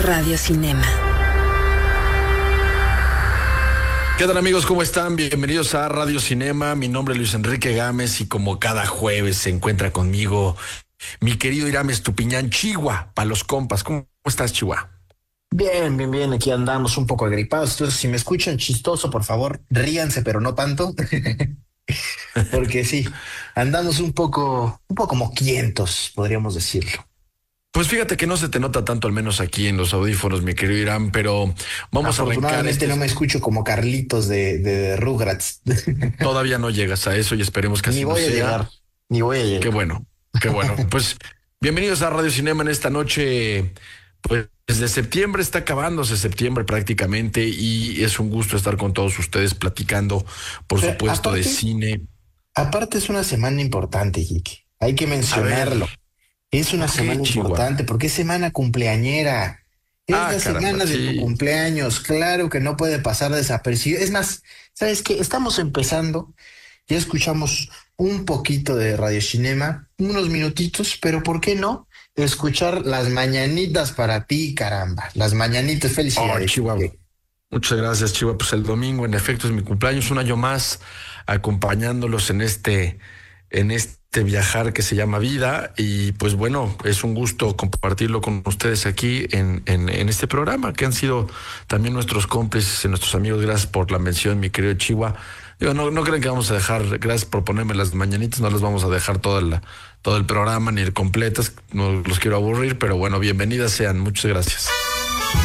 Radio Cinema. ¿Qué tal, amigos? ¿Cómo están? Bienvenidos a Radio Cinema. Mi nombre es Luis Enrique Gámez y como cada jueves se encuentra conmigo mi querido Hiram Estupiñán, Chihuahua, para los compas. ¿Cómo estás, Chihuahua? Bien, aquí andamos un poco agripados. Entonces, si me escuchan chistoso, por favor, ríanse, pero no tanto. Porque sí, andamos un poco moquientos, podríamos decirlo. Pues fíjate que no se te nota tanto, al menos aquí en los audífonos, mi querido Hiram, pero vamos a arrancar. Afortunadamente no me escucho como Carlitos de Rugrats. Todavía no llegas a eso y esperemos que así no sea. Ni voy a llegar. Qué bueno. Pues bienvenidos a Radio Cinema en esta noche. Pues desde septiembre, está acabándose septiembre prácticamente y es un gusto estar con todos ustedes platicando, por supuesto, de cine. Aparte es una semana importante, Jique. Hay que mencionarlo. Es una semana importante porque es semana cumpleañera. Es la semana de tu cumpleaños. Claro que no puede pasar desapercibido. Es más, ¿sabes qué? Estamos empezando. Ya escuchamos un poquito de Radio Cinema, unos minutitos, pero ¿por qué no? Escuchar las mañanitas para ti, caramba. Las mañanitas, felicidades. Chihuahua. Muchas gracias, Chihuahua. Pues el domingo, en efecto, es mi cumpleaños, un año más, acompañándolos en este viajar que se llama vida. Y pues bueno, es un gusto compartirlo con ustedes aquí en este programa, que han sido también nuestros cómplices y nuestros amigos. Gracias por la mención, mi querido Chihuahua. Digo, no creen que vamos a dejar, gracias por ponerme las mañanitas, no les vamos a dejar todo el programa ni el completas, no los quiero aburrir, pero bueno, bienvenidas sean, muchas gracias.